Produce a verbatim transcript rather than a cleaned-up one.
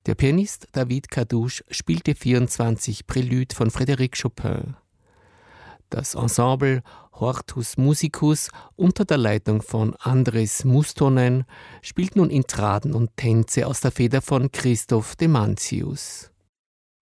Der Pianist David Kadouche spielte vierundzwanzig Prälüde von Frédéric Chopin. Das Ensemble Hortus Musicus unter der Leitung von Andres Mustonen spielt nun Intraden und Tänze aus der Feder von Christoph de Mancius.